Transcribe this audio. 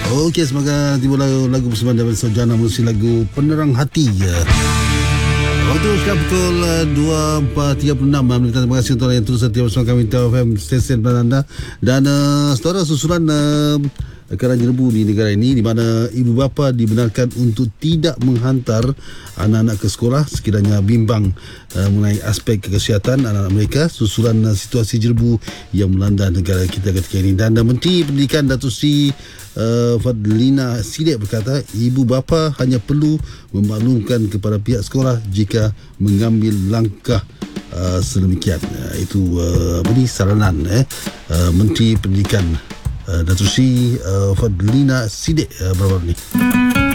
Okey, semoga tiba lagu persembahan daripada Sarjana Musi, lagu Penerang Hati. Waktu sekarang pukul 24.36. Terima kasih untuk yang terus setia bersama kami Tau FM, stesen anda. Dan saudara, susulan kerana jerbu di negara ini di mana ibu bapa dibenarkan untuk tidak menghantar anak-anak ke sekolah sekiranya bimbang mengenai aspek kesihatan anak-anak mereka, susulan situasi jerbu yang melanda negara kita ketika ini. Dan Menteri Pendidikan Datuk Seri Fadlina Sidek berkata ibu bapa hanya perlu memaklumkan kepada pihak sekolah jika mengambil langkah sedemikian. Itu saranan Menteri Pendidikan Datuk Seri Fadlina Sidek baru-baru ni.